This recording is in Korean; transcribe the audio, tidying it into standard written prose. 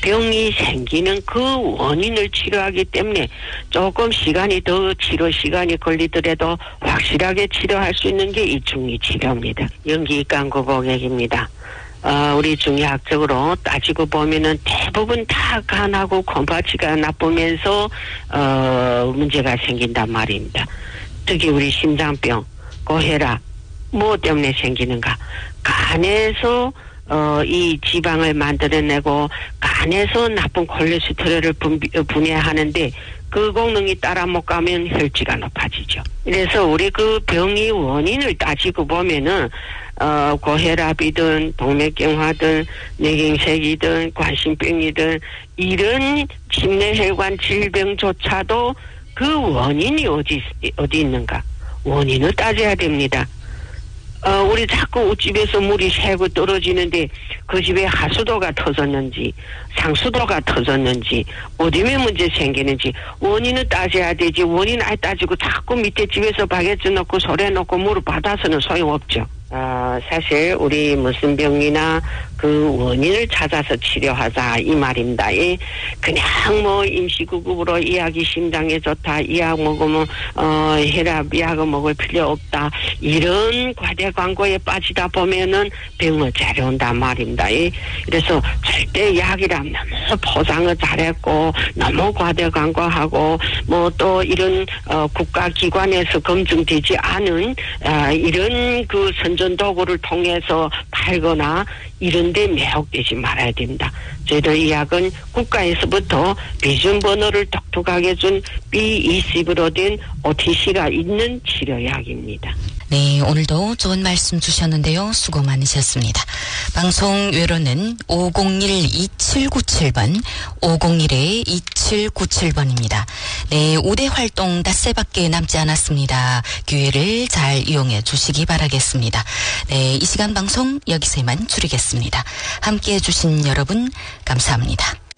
병이 생기는 그 원인을 치료하기 때문에 조금 치료 시간이 걸리더라도 확실하게 치료할 수 있는 게 이 중이치료입니다. 연기광고 고객입니다. 우리 중의학적으로 따지고 보면은 대부분 다 간하고 콩팥이가 나쁘면서 문제가 생긴단 말입니다. 특히 우리 심장병, 고혈압 뭐 때문에 생기는가? 간에서 이 지방을 만들어내고 간에서 나쁜 콜레스테롤을 분해하는데 그功能이 따라 못 가면 혈지가 높아지죠. 그래서 우리 그 병의 원인을 따지고 보면은 고혈압이든 동맥경화든 뇌경색이든 관심병이든 이런 심내혈관 질병조차도 그 원인이 어디 있는가? 원인을 따져야 됩니다. 우리 자꾸 집에서 물이 새고 떨어지는데 그 집에 하수도가 터졌는지 상수도가 터졌는지 어디면 문제 생기는지 원인을 따져야 되지. 원인 안 따지고 자꾸 밑에 집에서 바게트 넣고 소래 넣고 물을 받아서는 소용없죠. 사실 우리 무슨 병이나 그 원인을 찾아서 치료하자 이 말입니다. 그냥 뭐 임시구급으로 이 약이 심장에 좋다, 이 약 먹으면 혈압 약을 먹을 필요 없다, 이런 과대 광고에 빠지다 보면은 병을 잘해온단 말입니다. 그래서 절대 약이라면 너무 포장을 잘했고 너무 과대 광고하고 뭐 또 이런 국가기관에서 검증되지 않은 이런 그 선전 도구를 통해서 팔거나 이런 데 매혹되지 말아야 됩니다. 저희들 이 약은 국가에서부터 비준번호를 독특하게 준 B20으로 된 OTC가 있는 치료약입니다. 네, 오늘도 좋은 말씀 주셨는데요. 수고 많으셨습니다. 방송 외로는 501-2797번, 501-2797번입니다. 네, 우대 활동 닷새밖에 남지 않았습니다. 기회를 잘 이용해 주시기 바라겠습니다. 네, 이 시간 방송 여기서 이만 줄이겠습니다. 함께해 주신 여러분 감사합니다.